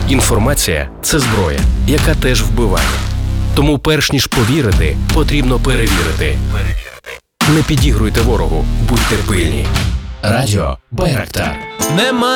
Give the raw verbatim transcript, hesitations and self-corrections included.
Інформація – це зброя, яка теж вбиває. Тому перш ніж повірити, потрібно перевірити. Не підігруйте ворогу, будьте пильні. Радіо Байрактар. Нема